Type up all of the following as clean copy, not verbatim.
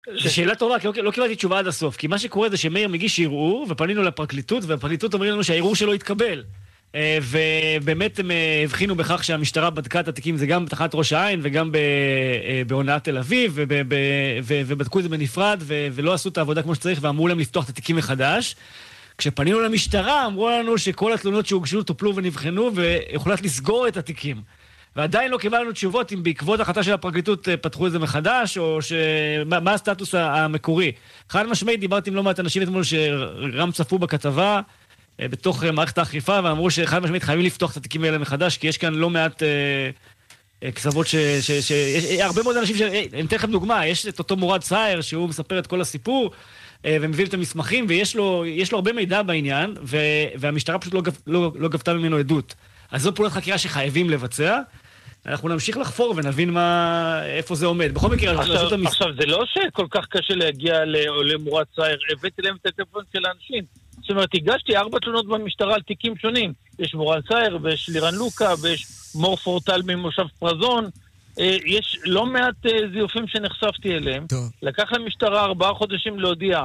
זו שאלה טובה, כי לא קיבלתי תשובה עד הסוף, כי מה שקורה זה שמאיר מגיש ערעור, ופנינו לפרקליטות, והפרקליטות אומרים לנו שהערעור שלו יתקבל. ובאמת הם הבחינו בכך שהמשטרה בדקה את התיקים, זה גם בתחנת ראש העין וגם בהונאת תל אביב, ובדקו את זה בנפרד, ולא עשו את העבודה כמו שצריך, ואמרו להם לפתוח את התיקים מחדש. כשפנינו למשטרה, אמרו לנו שכל התלונות שהוגשו טופלו ונבחנו, ויכולת לסגור את התיקים. ועדיין לא קיבלנו תשובות אם בעקבות החלטה של הפרקליטות פתחו את זה מחדש, או מה הסטטוס המקורי. חד משמעית, דיברתי עם לא מעט אנשים אתמול שרם צפו בכתבה, בתוך מערכת האכיפה, ואמרו שחד משמעית חייבים לפתוח את התיקים האלה מחדש, כי יש כאן לא מעט כתבות הרבה מאוד אנשים אני אתן לכם דוגמה, יש את אותו מורד סייר, שהוא מספר את כל הסיפור, ומביא את המסמכים, ויש לו הרבה מידע בעניין, והמשטרה פשוט לא גבתה ממנו עדות. אז זו פעולת חקירה שחייבים לבצע, אנחנו נמשיך לחפור ונבין איפה זה עומד. בכל מקרה, עכשיו, זה לא שכל כך קשה להגיע למורד סייר, הבאתי להם את הטלפון של האנשים. זאת אומרת, הגשתי 4 תלונות במשטרה על תיקים שונים. יש מורן סייר, ויש לירן לוקה, ויש מור פורטל ממושב פרזון. יש לא מעט זיופים שנחשפתי אליהם. טוב. לקח למשטרה 4 חודשים להודיע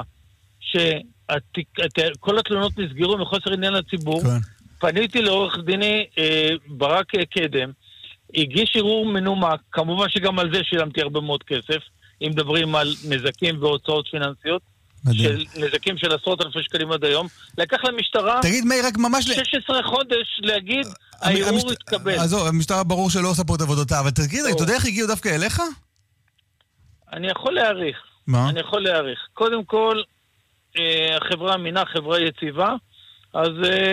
שכל התלונות נסגרו מחוסר עניין לציבור. כן. פניתי לעורך דיני ברק קדם, הגיש ערעור מנומק, כמובן שגם על זה שילמתי הרבה מאוד כסף, אם מדברים על נזקים והוצאות פיננסיות, של נזקים של עשרות אלפי שקלים עד היום, לקח למשטרה תגיד, מאיר, רק ממש 16 חודש להגיד, הערעור התקבל. אז המשטרה ברור שלא עושה פה את עבודתה, אבל תגיד, אתה יודע איך הגיעו דווקא אליך? אני יכול להעריך. מה? אני יכול להעריך. קודם כל, החברה אמינה, חברה יציבה, אז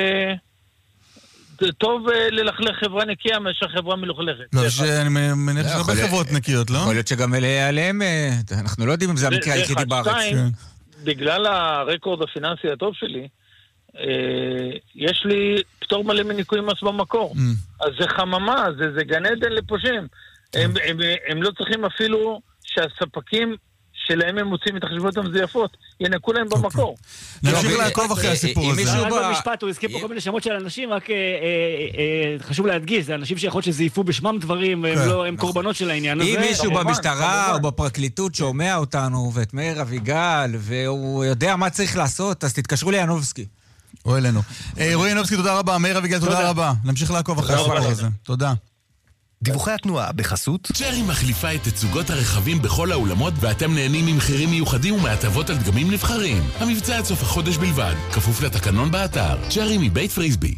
זה טוב ללכלך חברה נקייה מאשר חברה מלוכלכת. לא, שאני מניח שהרבה חברות נקיות, לא? יכול להיות שגם עליהם, אנחנו לא יודעים אם זה המקרה היחידי בארץ. בגלל הרקורד הפיננסי הטוב שלי, יש לי פטור מלא מניקוי מס במקור. אז זה חממה, זה גן עדן לפושעים. הם לא צריכים אפילו שהספקים שלהם הם מוצאים את החשבונות המזויפות, ינקו להם במקור. נמשיך לעקוב אחרי הסיפור הזה. רק במשפט, הוא הזכיר פה כל מיני שמות של אנשים, רק חשוב להדגיש, זה אנשים שיכול שזייפו בשמם דברים, הם קורבנות של העניין הזה. אם מישהו במשטרה או בפרקליטות שומע אותנו, ואת מאיר אביגל, והוא יודע מה צריך לעשות, אז תתקשרו לינובסקי. או אלינו. רועי ינובסקי, תודה רבה. מאיר אביגל, תודה רבה. נמשיך לעקוב אחרי הסיפור הזה. תודה. דיווחי התנועה בחסות צ'רי מחליפה את תצוגות הרכבים בכל האולמות, ואתם נהנים ממחירים מיוחדים ומהטבות על דגמים נבחרים. המבצע עד סוף החודש בלבד, כפוף לתקנון באתר. צ'רי מבית פריסבי.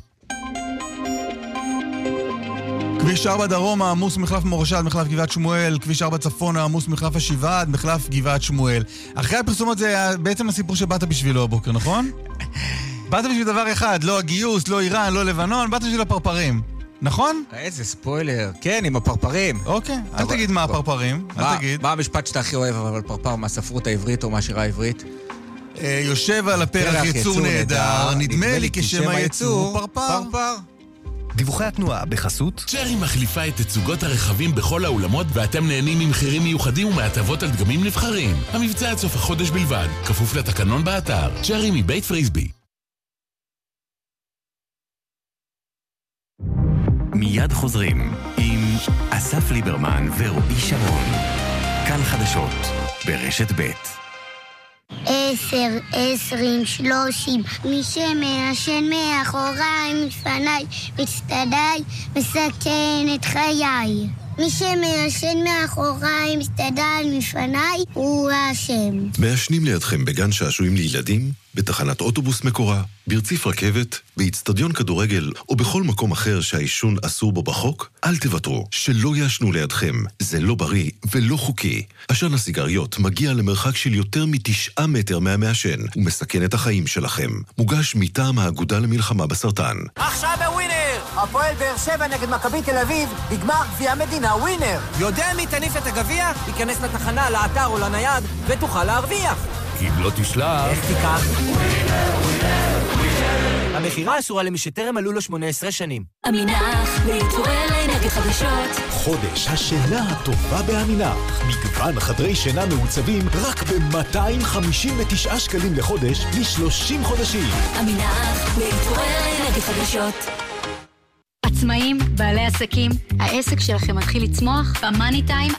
כביש 4 דרום העמוס מחלף מורשה עד מחלף גבעת שמואל, כביש 4 צפון העמוס מחלף השבעה עד מחלף גבעת שמואל. אחרי הפרסומות זה בעצם הסיפור שבאת בשבילו הבוקר, נכון? באת בשביל דבר אחד, לא הגיוס, לא איראן, לא לבנון, באת בשביל הפרפרים. נכון? איזה ספוילר. כן, עם הפרפרים. אוקיי, אל תגיד מה הפרפרים. אל תגיד. מה המשפט שאתה הכי אוהב, אבל פרפר מהספרות העברית או מהשירה העברית? יושב על הפרח יצור נהדר, נדמה לי כשם היצור פרפר. דיווחי התנועה בחסות צ'רי מחליפה את תצוגות הרכבים בכל האולמות, ואתם נהנים ממחירים מיוחדים ומהטבות על דגמים נבחרים. המבצע עד סוף החודש בלבד, כפוף לתקנון באתר. צ'רי מבית פריסבי. מיד חוזרים עם אסף ליברמן ורועי שרון. כאן חדשות ברשת ב'. 10, 20, 30, מי שמעשן מאחוריי, מפניי, מצדדיי, מסכן את חיי. מי שמעשן מאחוריי, מצדדיי, מפניי, הוא האשם. מעשנים לידכם בגן שעשועים לילדים, בתחנת אוטובוס מקורה, ברציף רכבת, באצטדיון כדורגל או בכל מקום אחר שהעישון אסור בו בחוק? אל תוותרו, שלא יעשנו לידכם. זה לא בריא ולא חוקי. עשן הסיגריות מגיע למרחק של יותר מ9 מטר מהמעשן ומסכן את החיים שלכם. מוגש מטעם האגודה למלחמה בסרטן. עכשיו בווינר! הפועל באר שבע נגד מכבי תל אביב, בגמר גביע המדינה ווינר. יודע מי תניף את הגביע? ייכנס לתחנה, לאתר או לנייד ותוכל להרוויח. כי אם לא תשלח... איך תיקח? המחירה אסורה למי שטרם מלאו לו 18 שנים. אמינח, ליצורי אנרגיה חדשות. חודש השינה הטובה באמינח. מגוון חדרי שינה מעוצבים רק ב-259 שקלים לחודש ל-30 חודשים. אמינח, ליצורי אנרגיה חדשות. עצמאים, בעלי עסקים, העסק שלכם מתחיל לצמוח במאני טיים